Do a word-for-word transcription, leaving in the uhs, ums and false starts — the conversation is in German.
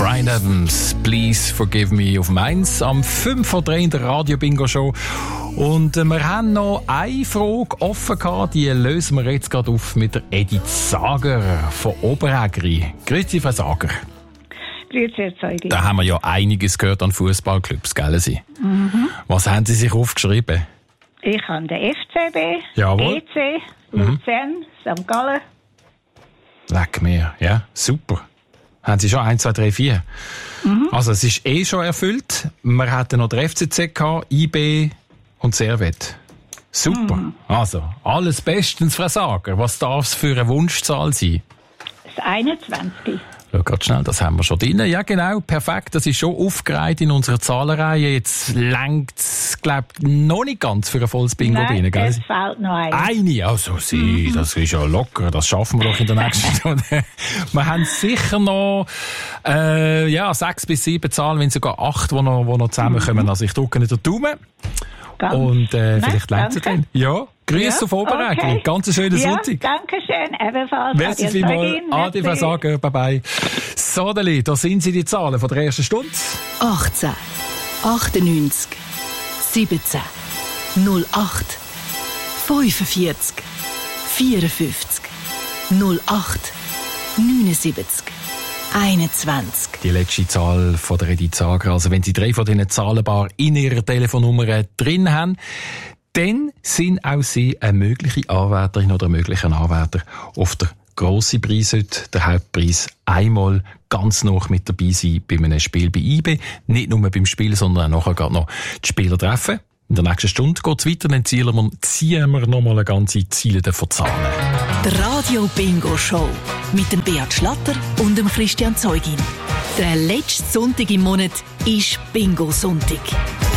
Bryan Adams, Please Forgive Me auf Mainz am fünf vor drei in der Radio-Bingo-Show. Und äh, wir haben noch eine Frage offen gehabt, die lösen wir jetzt gerade auf mit der Edith Sager von Oberägeri. Grüezi, Frau Sager. Grüezi, Herr Zeugli. Da haben wir ja einiges gehört an Fußballclubs, gell Sie? Mhm. Was haben Sie sich aufgeschrieben? Ich habe den F C B, Jawohl. E C, Luzern, mhm. Sankt Gallen. Leck mir, ja, super. Haben Sie schon eins, zwei, drei, vier? Mhm. Also es ist eh schon erfüllt. Wir hatten noch den F C Z gehabt, I B und Servet. Super. Mhm. Also, alles bestens, Frau Sager. Was darf es für eine Wunschzahl sein? Das einundzwanzig. Schau grad schnell, das haben wir schon drin. Ja, genau, perfekt. Das ist schon aufgereiht in unserer Zahlenreihe. Jetzt längt es, glaube ich, noch nicht ganz für ein volles Bingo Nein, rein, gell? es fehlt noch eine. Eine? Also, Sie, mhm. das ist ja locker. Das schaffen wir doch in der nächsten Stunde. Wir haben sicher noch äh, ja, sechs bis sieben Zahlen, wenn sogar acht, die noch, die noch zusammenkommen. Mhm. Also, ich drücke nicht den Daumen. Ganz. Und äh, vielleicht Nein, längt es dann. Ja, Grüße ja, auf Oberägeri. Okay. Ganz einen schönen ja, Sonntag. Danke schön, ebenfalls. Merci vielmals. Adi, Frau Sager. Bye bye. So, Deli, da sind sie die Zahlen von der ersten Stunde. achtzehn, achtundneunzig, siebzehn, null acht, fünfundvierzig, vierundfünfzig, null acht, neunundsiebzig, einundzwanzig. Die letzte Zahl von der Edith Sager. Also wenn Sie drei von diesen Zahlenbar in Ihrer Telefonnummer drin haben, dann sind auch Sie eine mögliche Anwärterin oder ein möglicher Anwärter auf der grossen Preis heute, der Hauptpreis, einmal ganz noch mit dabei sein bei einem Spiel bei I B. Nicht nur beim Spiel, sondern auch nachher gerade noch die Spieler treffen. In der nächsten Stunde geht es weiter, dann ziehen wir, ziehen wir noch mal eine ganze Ziele von Zahlen. Die Radio Bingo Show mit dem Beat Schlatter und dem Christian Zeugin. Der letzte Sonntag im Monat ist Bingo Sonntag.